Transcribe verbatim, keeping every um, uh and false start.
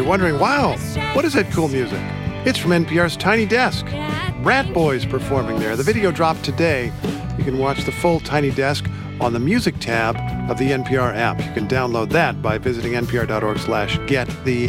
you're wondering, wow, what is that cool music? It's from N P R's Tiny Desk. Rat Boys performing there. The video dropped today. You can watch the full Tiny Desk on the music tab of the N P R app. You can download that by visiting npr.org slash get the